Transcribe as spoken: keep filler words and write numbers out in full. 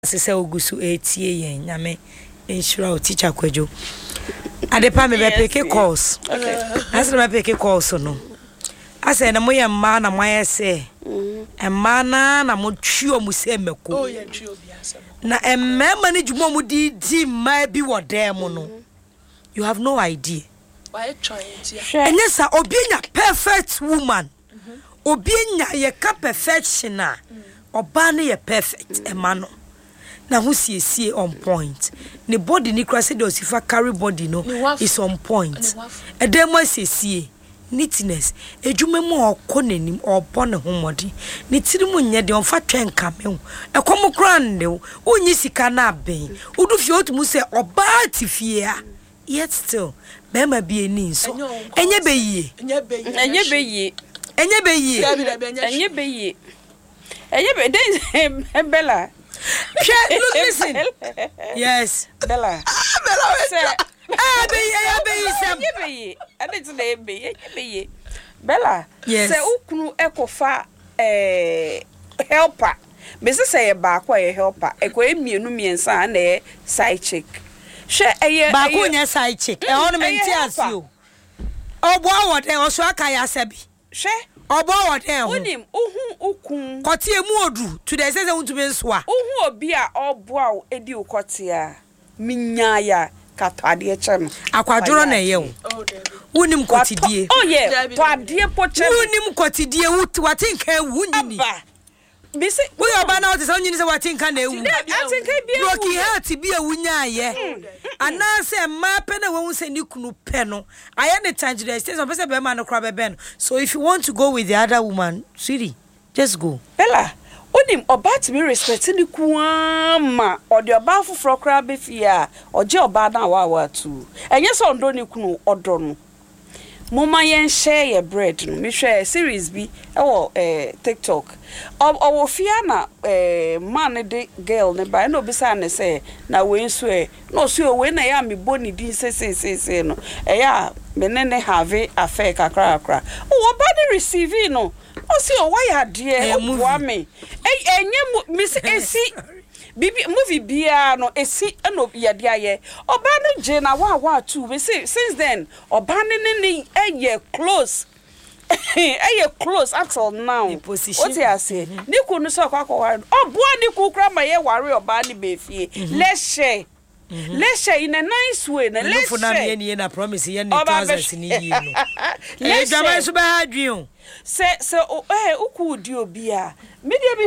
Sese ogusu etie yen nyame ensura o teacher kwadwo adepa me be pick calls okay asa me pick calls no asa na moye mma na moye se emma na na mo twio mu se meko oh ye twio bi asa na emmema ne dwuma mu di di mma bi wo dem no you have no idea why trying enye sa obienya perfect woman obienya ye ka perfection a oba na ye perfect emma no na who see see on point the body ni cross the osifa carry body no is on point e dem see see neatness edwuma mu okonanim obo ne homodi ne tiri mu nye de onfa twenka me e kom kran de onyi sika na aben udu fie otumu se oba tifie a yet still mema bi eni nso enye beyi enye beyi enye beyi enye beyi enye beyi enye be Bella. Look, listen. Yes. Bella. Bella. Ah, be ye, be ye. I need to name be ye. Bella. Yes. Say ukunu ekofa eh helper. Me say say ba kwa ye helper. Eko emienu miensa na e side chick. She eye ba ko nya side chick. E hono me nti asio. Obo awot e oso aka ya sabi. She obo awot e ho. Unim uhun ukun. Kotie mu odu to the say say untumi nsoa. Uhun obi a obo a edi ukotia. Minya ya katade e chem. Akwaduro na ye wo. Unim kotidie. Oh yeah. To ade po chem. Unim kotidie watinka ewu nyini. Bisi we oba na ote say nyini say watinka na ewu. Atinka bia. Broken heart bia ewu nya ye. Ana say ma pe na we say ni kunu pe no. Aye ne tangible state some person be man no kra be ben. So if you want to go with the other woman, sweetie, just go. Bella, onim oba to be respecting ni kuama or the oba fufro kra be fia or je oba na wa wa tu. Enye so ndo ni kunu odo no. Mama yen share your bread no. Me share series bi e wo eh TikTok. O o fia na eh man de girl ne ba no bisa ne say na we nso e no so we na ya me boni din se se se se no. E ya me ne ne have affair kakra kakra. O oba de receive no. O si o why ade o boa me. Eh enye me se esi bibi movie bia no esi no yade aye oba no je na wa wa tu we say since then oba ne ne eye close eye close until now what you say ni ku no so kwa kwa oboa ni ku kra ma ye ware oba ni be fie let's share let's share in a nice way na let's share no na ye na promise ye ni thousands ni yi no e jama so ba adwin se se eh uku di obi a media